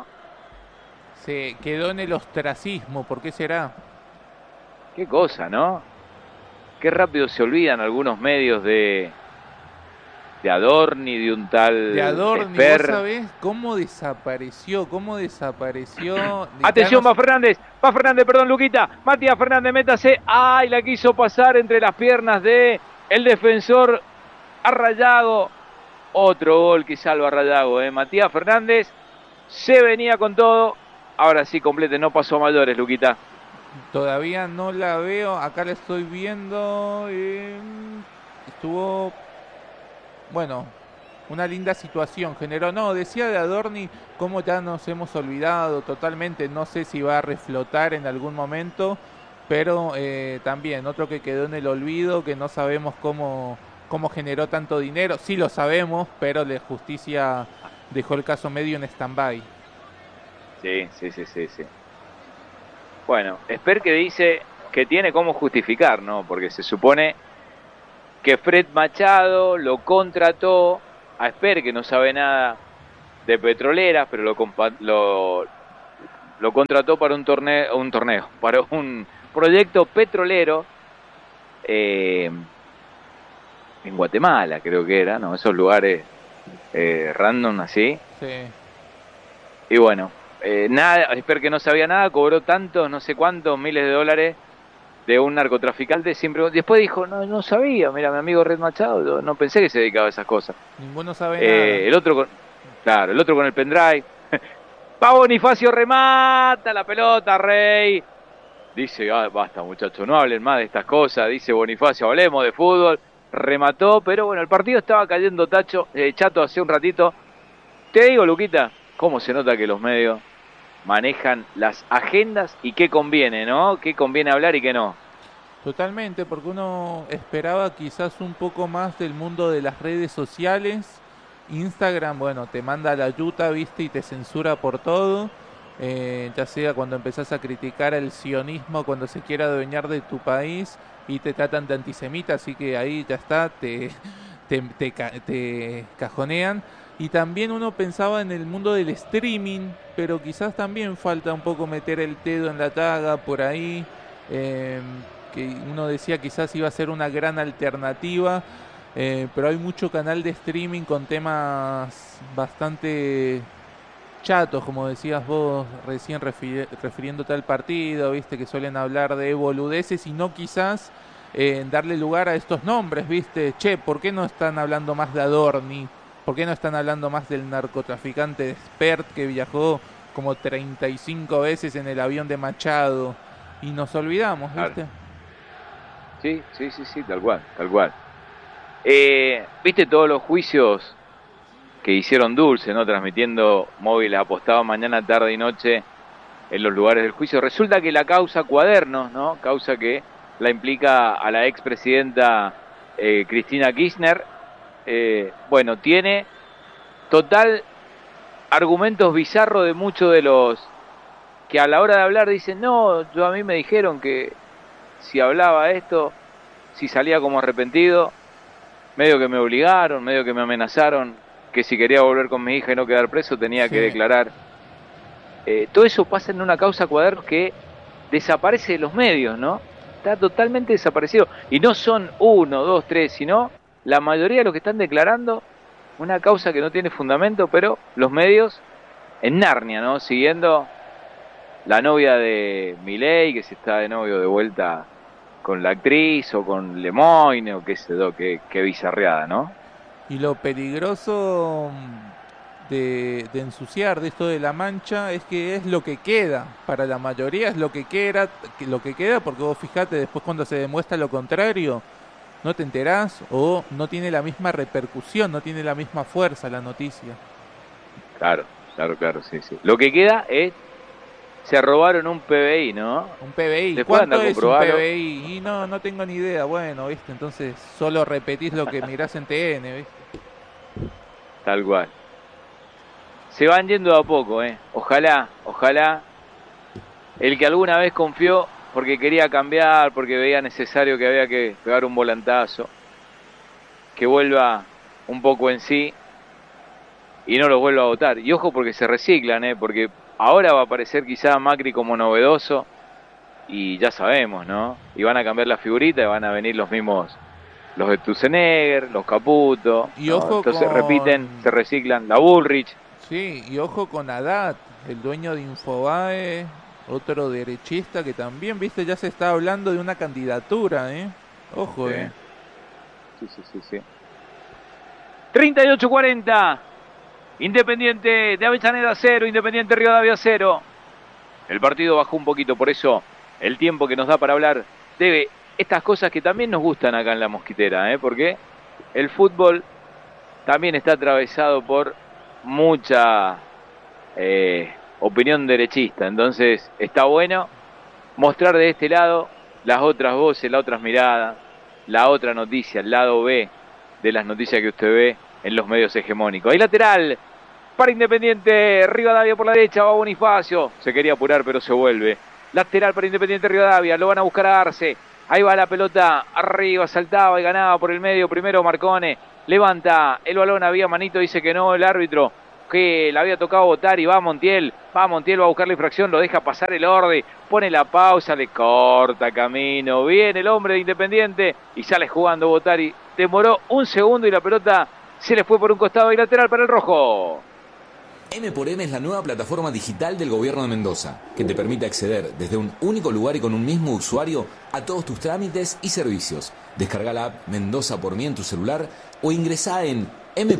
Se quedó en el ostracismo, ¿por qué será? Qué cosa, ¿no? Qué rápido se olvidan algunos medios de Adorni, de un tal de Adorni, Esper. ¿vos sabés cómo desapareció? Atención, va Fernández, perdón, Luquita. Matías Fernández, métase. ¡Ay! La quiso pasar entre las piernas de el defensor Arrayago. Otro gol que salva a Rayago, Matías Fernández se venía con todo. Ahora sí, complete, no pasó a mayores, Luquita. Todavía no la veo, acá la estoy viendo. Estuvo, bueno, una linda situación generó. No, decía de Adorni cómo ya nos hemos olvidado totalmente, no sé si va a reflotar en algún momento, pero también otro que quedó en el olvido, que no sabemos cómo generó tanto dinero. Sí lo sabemos, pero la justicia dejó el caso medio en stand-by. Sí. Bueno, Esper que dice que tiene cómo justificar, ¿no? Porque se supone que Fred Machado lo contrató a Esper, que no sabe nada de petroleras, pero lo contrató para un torneo, para un proyecto petrolero en Guatemala, creo que era, ¿no? Esos lugares random así. Sí. Y bueno, nada, Esper que no sabía nada, cobró tantos, no sé cuántos miles de dólares de un narcotraficante. Siempre después dijo, no sabía, mira, mi amigo Red Machado, no pensé que se dedicaba a esas cosas. Ninguno sabe nada. El otro con el pendrive. Va Bonifacio, remata la pelota, Rey. Dice, basta muchachos, no hablen más de estas cosas. Dice Bonifacio, hablemos de fútbol. Remató, pero bueno, el partido estaba cayendo chato hace un ratito. Te digo, Luquita, cómo se nota que los medios manejan las agendas y qué conviene, ¿no? Qué conviene hablar y qué no. Totalmente, porque uno esperaba quizás un poco más del mundo de las redes sociales. Instagram, bueno, te manda la yuta, viste, y te censura por todo. Ya sea cuando empezás a criticar el sionismo, cuando se quiera adueñar de tu país y te tratan de antisemita, así que ahí ya está, te cajonean. Y también uno pensaba en el mundo del streaming, pero quizás también falta un poco meter el dedo en la llaga por ahí, que uno decía quizás iba a ser una gran alternativa, pero hay mucho canal de streaming con temas bastante chatos, como decías vos recién refiriéndote al partido, viste, que suelen hablar de boludeces y no quizás darle lugar a estos nombres, viste, che, ¿por qué no están hablando más de Adorni? ¿Por qué no están hablando más del narcotraficante Spert que viajó como 35 veces en el avión de Machado? Y nos olvidamos, ¿viste? Sí, tal cual. ¿Viste todos los juicios que hicieron Dulce, ¿no? Transmitiendo móviles apostados mañana, tarde y noche en los lugares del juicio. Resulta que la causa Cuadernos, ¿no? Causa que la implica a la expresidenta Cristina Kirchner, bueno, tiene total argumentos bizarros de muchos de los que a la hora de hablar dicen, no, a mí me dijeron que si hablaba esto, si salía como arrepentido, medio que me obligaron, medio que me amenazaron, que si quería volver con mi hija y no quedar preso tenía que declarar. Todo eso pasa en una causa Cuadernos que desaparece de los medios, ¿no? Está totalmente desaparecido. Y no son 1, 2, 3, sino la mayoría de los que están declarando una causa que no tiene fundamento, pero los medios en Narnia, ¿no? Siguiendo la novia de Milei, que se está de novio de vuelta con la actriz, o con Lemoyne, o qué sé yo, qué bizarreada, ¿no? Y lo peligroso de ensuciar de esto de la mancha es que es lo que queda, para la mayoría es lo que queda, porque vos fijate, después cuando se demuestra lo contrario, no te enterás o no tiene la misma repercusión, no tiene la misma fuerza la noticia. Claro, sí. Lo que queda es, se robaron un PBI, ¿no? Un PBI, después ¿cuánto es un PBI? Y no tengo ni idea, bueno, ¿viste? Entonces solo repetís lo que mirás en TN, ¿viste? Tal cual. Se van yendo a poco, Ojalá el que alguna vez confió porque quería cambiar, porque veía necesario que había que pegar un volantazo, que vuelva un poco en sí y no lo vuelva a votar. Y ojo porque se reciclan, porque ahora va a aparecer quizá Macri como novedoso y ya sabemos, ¿no? Y van a cambiar la figurita y van a venir los mismos, los de Tusenegger, los Caputo, y ojo, entonces repiten, se reciclan, la Bullrich. Sí, y ojo con Haddad, el dueño de Infobae, otro derechista que también, viste, ya se está hablando de una candidatura, Ojo, Sí. 38-40. Independiente de Avellaneda 0, Independiente Rivadavia 0. El partido bajó un poquito, por eso el tiempo que nos da para hablar de estas cosas que también nos gustan acá en La Mosquitera, porque el fútbol también está atravesado por mucha opinión derechista. Entonces está bueno mostrar de este lado las otras voces, las otras miradas, la otra noticia, el lado B de las noticias que usted ve en los medios hegemónicos. Hay lateral para Independiente, Rivadavia por la derecha, va Bonifacio, se quería apurar pero se vuelve. Lateral para Independiente Rivadavia, lo van a buscar a Arce, ahí va la pelota arriba, saltaba y ganaba por el medio, primero Marcone, levanta el balón, había manito, dice que no el árbitro, que la había tocado Botari, va Montiel, va a buscar la infracción, lo deja pasar el Ordi, pone la pausa, le corta camino, viene el hombre de Independiente y sale jugando Botari, demoró un segundo y la pelota se le fue por un costado y lateral para el rojo. M×M es la nueva plataforma digital del gobierno de Mendoza, que te permite acceder desde un único lugar y con un mismo usuario a todos tus trámites y servicios. Descarga la app Mendoza por mí en tu celular o ingresá en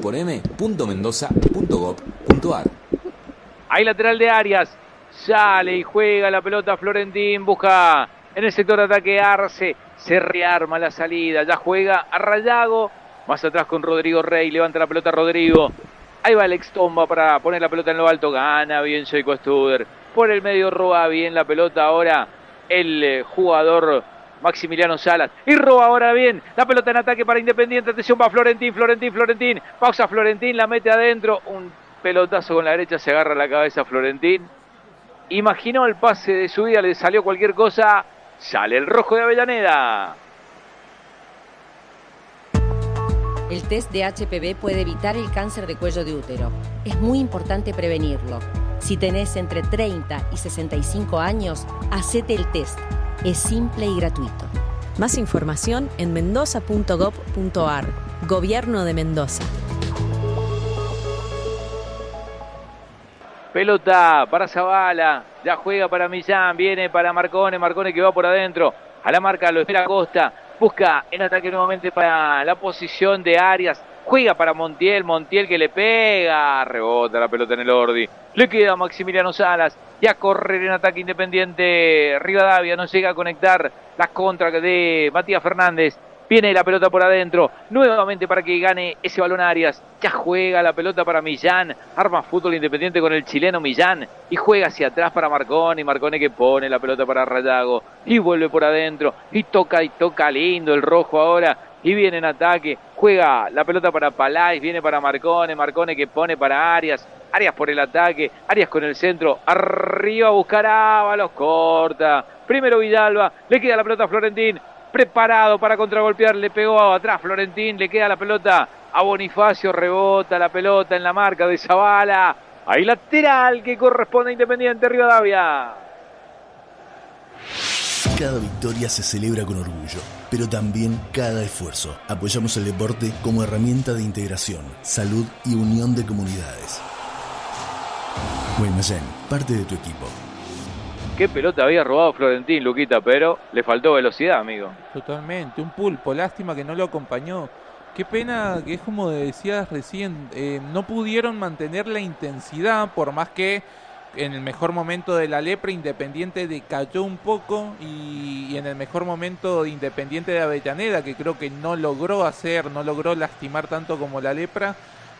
m4m.mendoza.gov.ar. Hay lateral de Arias, sale y juega la pelota Florentín, busca en el sector de ataque Arce, se rearma la salida, ya juega a Rayago, más atrás con Rodrigo Rey, levanta la pelota Rodrigo. Ahí va Alex Tomba para poner la pelota en lo alto. Gana bien Seiko Studer. Por el medio roba bien la pelota ahora el jugador Maximiliano Salas. Y roba ahora bien la pelota en ataque para Independiente. Atención, va Florentín. Pausa Florentín, la mete adentro. Un pelotazo con la derecha, se agarra la cabeza Florentín. Imaginó el pase de su vida, le salió cualquier cosa. Sale el rojo de Avellaneda. El test de HPV puede evitar el cáncer de cuello de útero. Es muy importante prevenirlo. Si tenés entre 30 y 65 años, hacete el test. Es simple y gratuito. Más información en mendoza.gov.ar. Gobierno de Mendoza. Pelota para Zavala, ya juega para Millán, viene para Marcone que va por adentro. A la marca lo espera Costa. Busca en ataque nuevamente para la posición de Arias. Juega para Montiel que le pega. Rebota la pelota en el Ordi. Le queda a Maximiliano Salas. Y a correr en ataque Independiente Rivadavia. No llega a conectar la contra de Matías Fernández. Viene la pelota por adentro. Nuevamente para que gane ese balón Arias. Ya juega la pelota para Millán. Arma fútbol Independiente con el chileno Millán. Y juega hacia atrás para Marcone que pone la pelota para Rayago. Y vuelve por adentro. Y toca lindo el rojo ahora. Y viene en ataque. Juega la pelota para Palais. Viene para Marcone que pone para Arias. Arias por el ataque. Arias con el centro. Arriba a buscar a Ábalos. Corta. Primero Villalba. Le queda la pelota a Florentín. Preparado para contragolpear, le pegó atrás Florentín, le queda la pelota a Bonifacio, rebota la pelota en la marca de Zavala. Hay lateral que corresponde a Independiente Rivadavia. Cada victoria se celebra con orgullo, pero también cada esfuerzo. Apoyamos el deporte como herramienta de integración, salud y unión de comunidades. Guaymallén, parte de tu equipo. Qué pelota había robado Florentín, Luquita, pero le faltó velocidad, amigo. Totalmente, un pulpo, lástima que no lo acompañó. Qué pena que es como decías recién, no pudieron mantener la intensidad, por más que en el mejor momento de la Lepra Independiente decayó un poco y en el mejor momento de Independiente de Avellaneda, que creo que no logró lastimar tanto como la Lepra.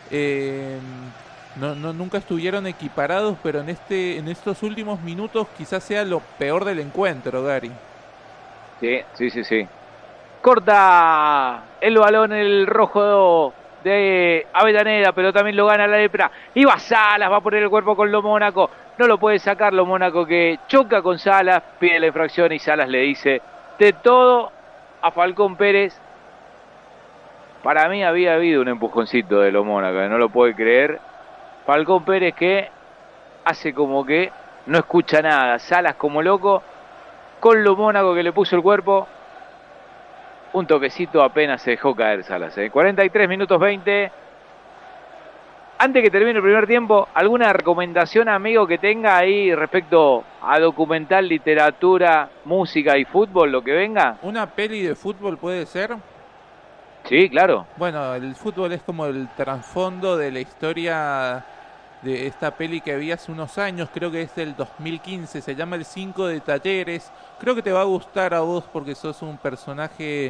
Nunca estuvieron equiparados, pero en estos últimos minutos quizás sea lo peor del encuentro, Gary. Sí. Corta el balón el rojo de Avellaneda, pero también lo gana la Lepra. Y va Salas, va a poner el cuerpo con Lo Mónaco. No lo puede sacar Lo Mónaco, que choca con Salas, pide la infracción y Salas le dice de todo a Falcón Pérez. Para mí había habido un empujoncito de Lo Mónaco, no lo puede creer. Falcón Pérez que hace como que no escucha nada. Salas como loco con Lo Mónaco que le puso el cuerpo. Un toquecito, apenas se dejó caer Salas. 43 minutos 20. Antes que termine el primer tiempo, ¿alguna recomendación, amigo, que tenga ahí respecto a documental, literatura, música y fútbol, lo que venga? ¿Una peli de fútbol puede ser? Sí, claro. Bueno, el fútbol es como el trasfondo de la historia de esta peli que vi hace unos años, creo que es del 2015, se llama El 5 de Talleres. Creo que te va a gustar a vos porque sos un personaje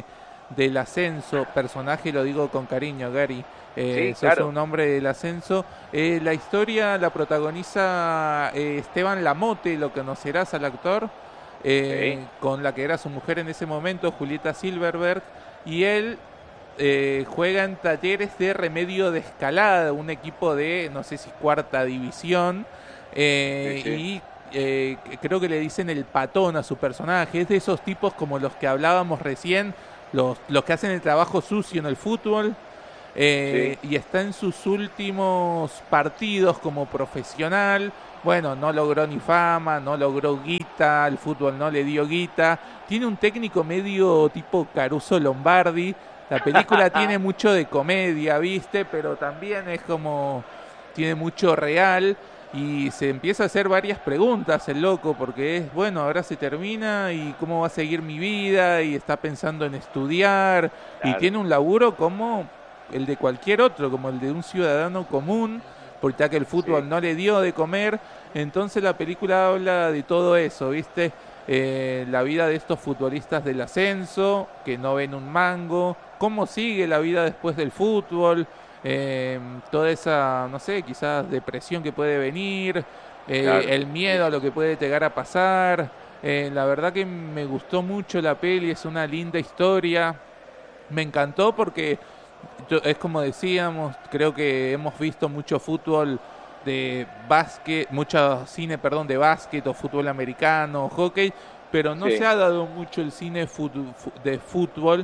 del ascenso, personaje lo digo con cariño, Gary, Sí, sos claro. un hombre del ascenso. La historia la protagoniza Esteban Lamote, lo conocerás al actor, Sí. con la que era su mujer en ese momento, Julieta Silverberg, y él juega en Talleres de Remedio de Escalada, un equipo de, no sé si cuarta división, Sí, sí. y creo que le dicen el patón a su personaje. Es de esos tipos como los que hablábamos recién, los que hacen el trabajo sucio en el fútbol, Sí. y está en sus últimos partidos como profesional. Bueno, no logró ni fama, no logró guita, el fútbol no le dio guita. Tiene un técnico medio tipo Caruso Lombardi. La película tiene mucho de comedia, ¿viste? Pero también es como, tiene mucho real. Y se empieza a hacer varias preguntas el loco, porque es, bueno, ahora se termina y cómo va a seguir mi vida, y está pensando en estudiar, y Claro. tiene un laburo como el de cualquier otro, como el de un ciudadano común, porque ya que el fútbol Sí. no le dio de comer. Entonces la película habla de todo eso, ¿viste? La vida de estos futbolistas del ascenso, que no ven un mango, cómo sigue la vida después del fútbol, toda esa, no sé, quizás depresión que puede venir, Claro. el miedo a lo que puede llegar a pasar. La verdad que me gustó mucho la peli, es una linda historia. Me encantó porque es como decíamos, creo que hemos visto mucho fútbol de básquet, mucho cine, perdón, de básquet o fútbol americano, hockey, pero no Sí. se ha dado mucho el cine de fútbol,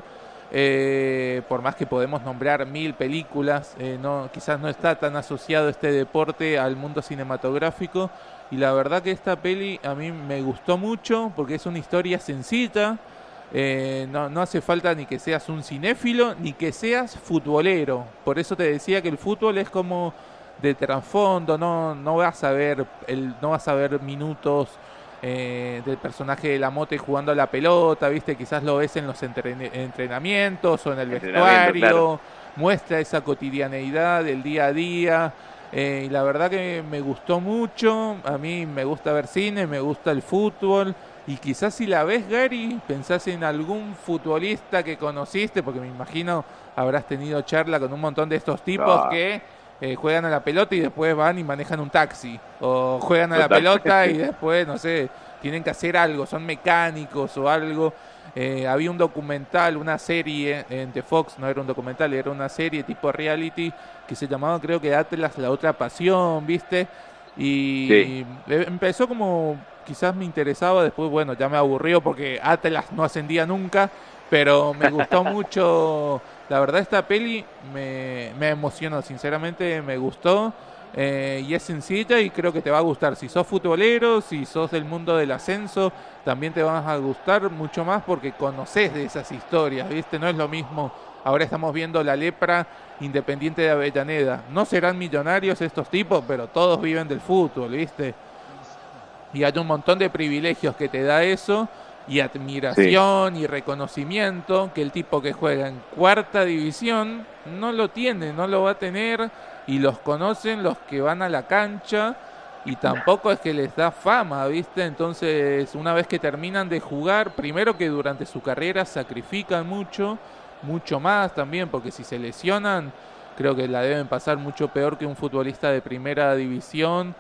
por más que podemos nombrar 1000 películas, no, quizás no está tan asociado este deporte al mundo cinematográfico, y la verdad que esta peli a mí me gustó mucho porque es una historia sencilla. No hace falta ni que seas un cinéfilo ni que seas futbolero. Por eso te decía que el fútbol es como de trasfondo, no vas a ver no vas a ver minutos del personaje de Lamote jugando a la pelota, ¿viste? Quizás lo ves en los entrenamientos o en el Entrenamiento, vestuario, claro. muestra esa cotidianeidad del día a día. Y la verdad que me gustó mucho. A mí me gusta ver cine, me gusta el fútbol. Y quizás si la ves, Gary, pensás en algún futbolista que conociste, porque me imagino habrás tenido charla con un montón de estos tipos No, que juegan a la pelota y después van y manejan un taxi. O juegan a la totalmente. pelota y después, no sé, tienen que hacer algo, son mecánicos o algo. Había un documental, una serie en The Fox, no era un documental, era una serie tipo reality que se llamaba, creo que Atlas, la otra pasión, ¿viste? Y Sí. empezó como quizás me interesaba, después bueno, ya me aburrió porque Atlas no ascendía nunca, pero me gustó mucho. La verdad esta peli me emocionó, sinceramente me gustó, y es sencilla y creo que te va a gustar. Si sos futbolero, si sos del mundo del ascenso, también te van a gustar mucho más porque conoces de esas historias, ¿viste? No es lo mismo. Ahora estamos viendo La Lepra, Independiente de Avellaneda. No serán millonarios estos tipos, pero todos viven del fútbol, ¿viste? Y hay un montón de privilegios que te da eso, y admiración y reconocimiento, que el tipo que juega en cuarta división no lo tiene, no lo va a tener, y los conocen los que van a la cancha, y tampoco es que les da fama, ¿viste? Entonces, una vez que terminan de jugar, primero que durante su carrera sacrifican mucho, mucho más también, porque si se lesionan, creo que la deben pasar mucho peor que un futbolista de primera división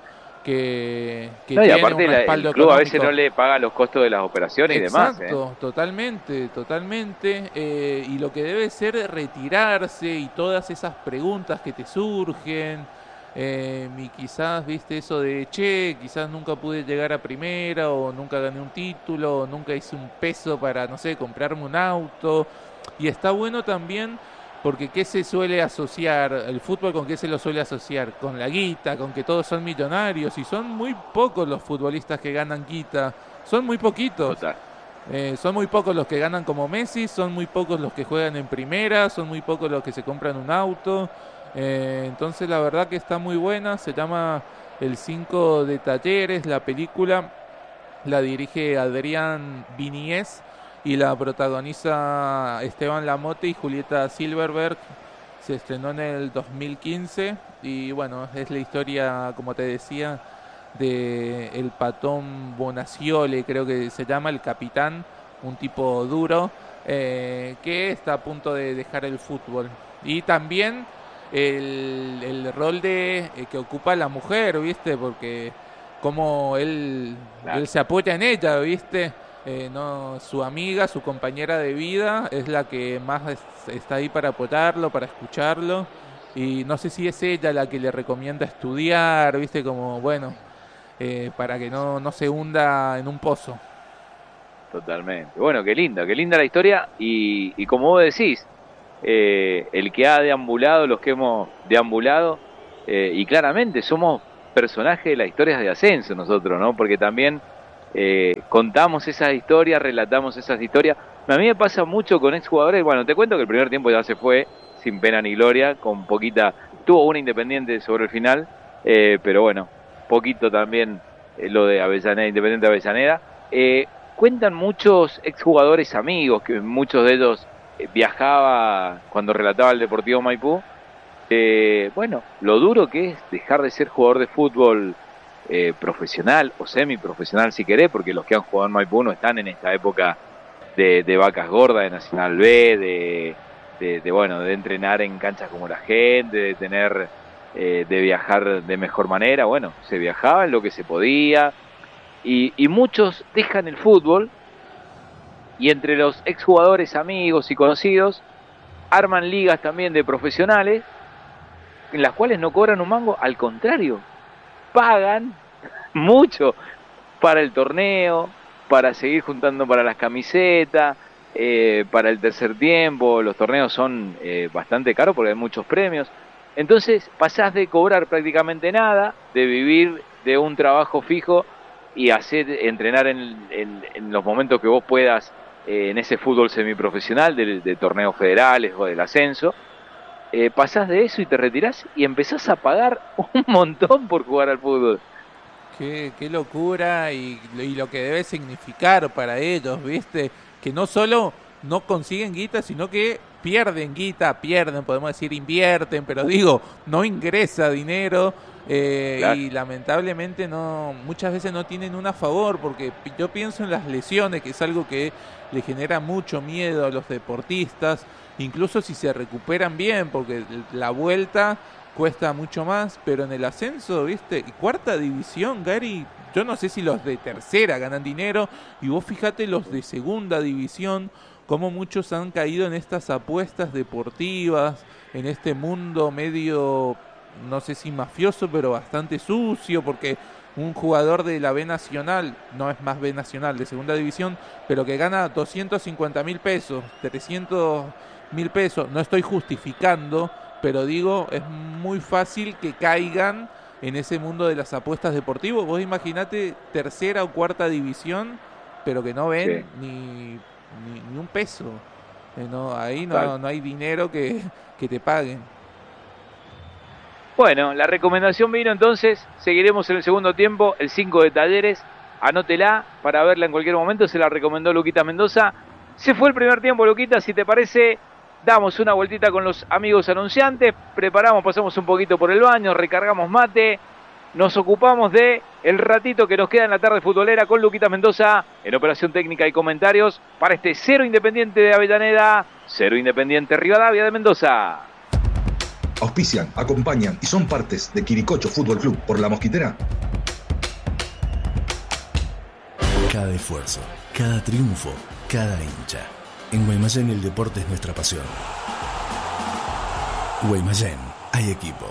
que No, y tiene aparte un respaldo el club a veces económico. no le paga los costos de las operaciones y demás. Exacto, totalmente, totalmente. Y lo que debe ser retirarse y todas esas preguntas que te surgen. Y quizás, viste, eso de, che, quizás nunca pude llegar a primera, o nunca gané un título, o nunca hice un peso para, no sé, comprarme un auto. Y está bueno también porque ¿qué se suele asociar? ¿El fútbol con qué se lo suele asociar? Con la guita, con que todos son millonarios, y son muy pocos los futbolistas que ganan guita, son muy poquitos. Total. Son muy pocos los que ganan como Messi, son muy pocos los que juegan en primera, son muy pocos los que se compran un auto. Entonces la verdad que está muy buena, se llama El 5 de Talleres, la película la dirige Adrián Viniés y la protagoniza Esteban Lamote y Julieta Silverberg. Se estrenó en el 2015 y bueno, es la historia, como te decía, de el Patón Bonaciole, creo que se llama, el capitán, un tipo duro que está a punto de dejar el fútbol. Y también el rol que ocupa la mujer, ¿viste? Porque como él se apoya en ella, ¿viste? No, su amiga, su compañera de vida es la que más está ahí para apoyarlo, para escucharlo. Y no sé si es ella la que le recomienda estudiar, ¿viste? Como, bueno, para que no se hunda en un pozo. Totalmente. Bueno, qué linda la historia. Y como vos decís, el que ha deambulado, los que hemos deambulado, y claramente somos personajes de las historias de ascenso nosotros, ¿no? Porque también contamos esas historias, relatamos esas historias. A mí me pasa mucho con exjugadores. Bueno, te cuento que el primer tiempo ya se fue sin pena ni gloria, con poquita, tuvo una Independiente sobre el final, pero bueno, poquito también lo de Avellaneda, Independiente Avellaneda. Cuentan muchos exjugadores amigos, que muchos de ellos viajaba cuando relataba el Deportivo Maipú. Bueno, lo duro que es dejar de ser jugador de fútbol profesional o semiprofesional si querés, porque los que han jugado en Maipú no están en esta época de vacas gordas, de Nacional B, de entrenar en canchas como la gente, de tener de viajar de mejor manera. Bueno, se viajaba en lo que se podía, y muchos dejan el fútbol, y entre los exjugadores, amigos y conocidos arman ligas también de profesionales en las cuales no cobran un mango, al contrario, pagan mucho para el torneo, para seguir juntando para las camisetas, para el tercer tiempo. Los torneos son bastante caros porque hay muchos premios. Entonces pasás de cobrar prácticamente nada, de vivir de un trabajo fijo y entrenar en los momentos que vos puedas en ese fútbol semiprofesional de torneos federales o del ascenso. Pasás de eso y te retirás y empezás a pagar un montón por jugar al fútbol. Qué locura, y lo que debe significar para ellos, ¿viste? Que no solo no consiguen guita, sino que pierden, podemos decir invierten, pero digo, no ingresa dinero, claro. Y lamentablemente muchas veces no tienen una a favor, porque yo pienso en las lesiones, que es algo que le genera mucho miedo a los deportistas, incluso si se recuperan bien, porque la vuelta cuesta mucho más, pero en el ascenso, ¿viste? Y cuarta división, Gary, yo no sé si los de tercera ganan dinero, y vos fíjate los de segunda división, cómo muchos han caído en estas apuestas deportivas, en este mundo medio, no sé si mafioso, pero bastante sucio, porque un jugador de la B Nacional, no es más B Nacional, de segunda división, pero que gana 250.000 pesos, 300.000 pesos, no estoy justificando, pero digo, es muy fácil que caigan en ese mundo de las apuestas deportivas. Vos imaginate tercera o cuarta división, pero que no ven ni un peso. Ahí no hay dinero que te paguen. Bueno, la recomendación vino entonces. Seguiremos en el segundo tiempo, el 5 de Talleres. Anótela para verla en cualquier momento. Se la recomendó Luquita Mendoza. Se fue el primer tiempo, Luquita. Si te parece, damos una vueltita con los amigos anunciantes. Preparamos, pasamos un poquito por el baño, recargamos mate. Nos ocupamos de el ratito que nos queda en la tarde futbolera con Luquita Mendoza en operación técnica y comentarios para este 0 Independiente de Avellaneda, 0 Independiente Rivadavia de Mendoza. Auspician, acompañan y son partes de Quiricocho Fútbol Club por La Mosquitera. Cada esfuerzo, cada triunfo, cada hincha. En Guaymallén el deporte es nuestra pasión. Guaymallén, hay equipo.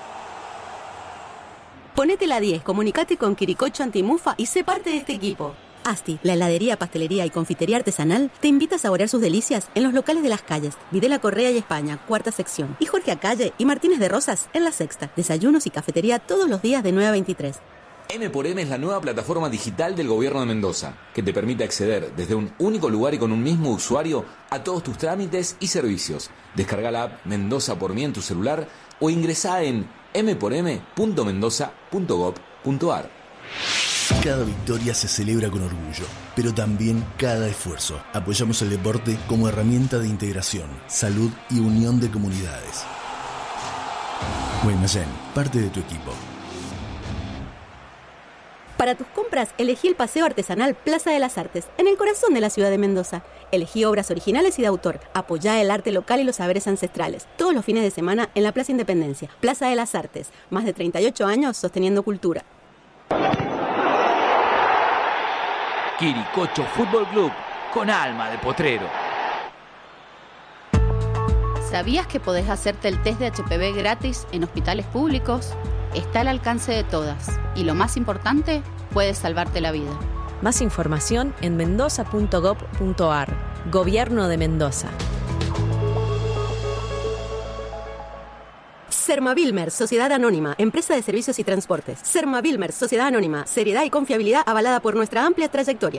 Ponete la 10, comunicate con Quiricocho Antimufa y sé parte de este equipo. Asti, la heladería, pastelería y confitería artesanal, te invita a saborear sus delicias en los locales de Las Calles, Videla Correa y España, cuarta sección, y Jorge Acalle y Martínez de Rosas en la sexta. Desayunos y cafetería todos los días de 9 a 23. M×M es la nueva plataforma digital del Gobierno de Mendoza, que te permite acceder desde un único lugar y con un mismo usuario a todos tus trámites y servicios. Descarga la app Mendoza por mí en tu celular o ingresá en m4m.mendoza.gov.ar. Cada victoria se celebra con orgullo, pero también cada esfuerzo. Apoyamos el deporte como herramienta de integración, salud y unión de comunidades. Guaymallén, parte de tu equipo. Para tus compras, elegí el Paseo Artesanal Plaza de las Artes, en el corazón de la ciudad de Mendoza. Elegí obras originales y de autor. Apoyá el arte local y los saberes ancestrales. Todos los fines de semana en la Plaza Independencia. Plaza de las Artes. Más de 38 años sosteniendo cultura. Quiricocho Fútbol Club, con alma de potrero. ¿Sabías que podés hacerte el test de HPV gratis en hospitales públicos? Está al alcance de todas. Y lo más importante, puede salvarte la vida. Más información en mendoza.gov.ar. Gobierno de Mendoza. Sermavilmer, Sociedad Anónima, Empresa de Servicios y Transportes. Sermavilmer, Sociedad Anónima, seriedad y confiabilidad avalada por nuestra amplia trayectoria.